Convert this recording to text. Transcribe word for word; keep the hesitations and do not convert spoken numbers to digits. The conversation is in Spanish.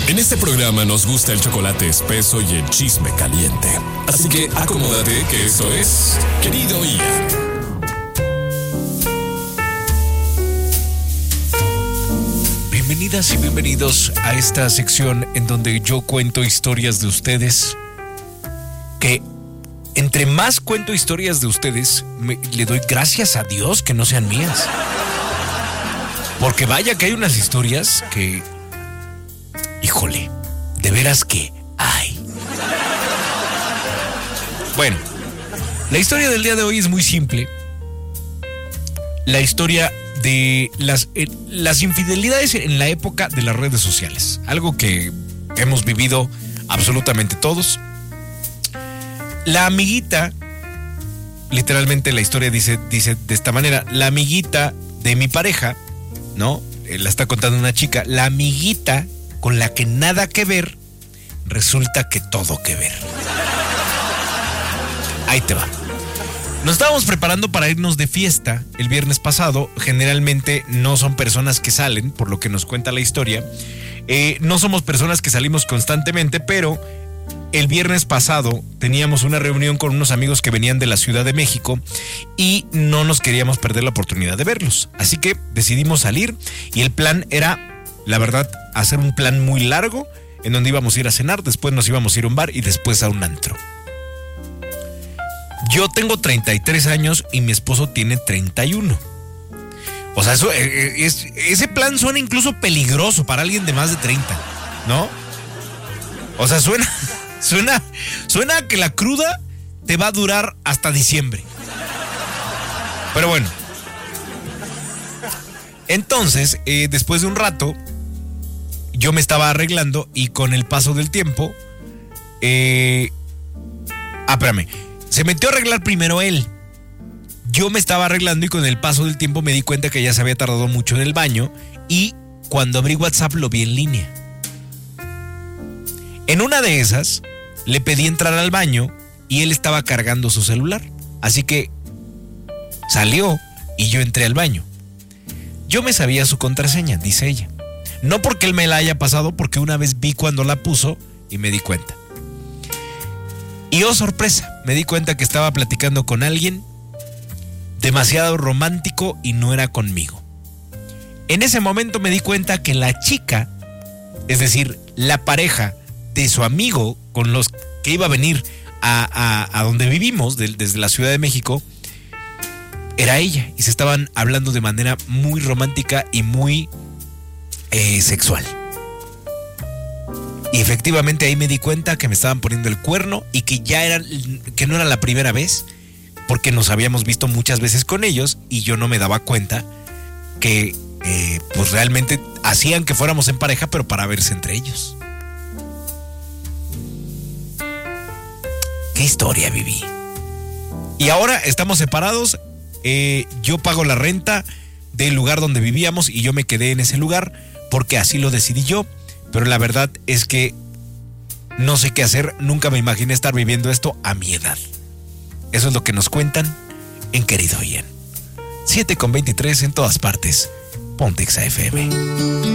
En este programa nos gusta el chocolate espeso y el chisme caliente. Así que acomódate que esto es Querido Ian. Bienvenidas y bienvenidos a esta sección en donde yo cuento historias de ustedes. Que entre más cuento historias de ustedes, me, le doy gracias a Dios que no sean mías. Porque vaya que hay unas historias que... Híjole, de veras que hay. Bueno, la historia del día de hoy es muy simple. La historia de las, eh, las infidelidades en la época de las redes sociales. Algo que hemos vivido absolutamente todos. La amiguita, literalmente la historia dice, dice de esta manera: la amiguita de mi pareja, ¿no? Eh, la está contando una chica. La amiguita con la que nada que ver, resulta que todo que ver. Ahí te va. Nos estábamos preparando para irnos de fiesta el viernes pasado. Generalmente no son personas que salen, por lo que nos cuenta la historia. Eh, no somos personas que salimos constantemente, pero el viernes pasado teníamos una reunión con unos amigos que venían de la Ciudad de México y no nos queríamos perder la oportunidad de verlos. Así que decidimos salir y el plan era, la verdad, hacer un plan muy largo en donde íbamos a ir a cenar, después nos íbamos a ir a un bar y después a un antro. Yo tengo treinta y tres años y mi esposo tiene treinta y uno. O sea, eso, es, ese plan suena incluso peligroso para alguien de más de treinta, ¿no? O sea, suena, suena, suena a que la cruda te va a durar hasta diciembre. Pero bueno. Entonces, eh, después de un rato, yo me estaba arreglando y con el paso del tiempo, eh, ah, espérame, se metió a arreglar primero él. Yo me estaba arreglando y con el paso del tiempo me di cuenta que ya se había tardado mucho en el baño y cuando abrí WhatsApp lo vi en línea. En una de esas, le pedí entrar al baño y él estaba cargando su celular. Así que salió y yo entré al baño. Yo me sabía su contraseña, dice ella. No porque él me la haya pasado, porque una vez vi cuando la puso y me di cuenta. Y oh sorpresa, me di cuenta que estaba platicando con alguien demasiado romántico y no era conmigo. En ese momento me di cuenta que la chica, es decir, la pareja de su amigo con los que iba a venir a, a, a donde vivimos, de, desde la Ciudad de México, era ella. Y se estaban hablando de manera muy romántica y muy eh, sexual. Y efectivamente ahí me di cuenta que me estaban poniendo el cuerno y que ya era, que no era la primera vez, porque nos habíamos visto muchas veces con ellos y yo no me daba cuenta que eh, pues realmente hacían que fuéramos en pareja, pero para verse entre ellos. ¿Qué historia viví? Y ahora estamos separados. Eh, yo pago la renta del lugar donde vivíamos y yo me quedé en ese lugar porque así lo decidí yo. Pero la verdad es que no sé qué hacer. Nunca me imaginé estar viviendo esto a mi edad. Eso es lo que nos cuentan en Querido Ian. siete con veintitrés en todas partes. Ponte Exa F M.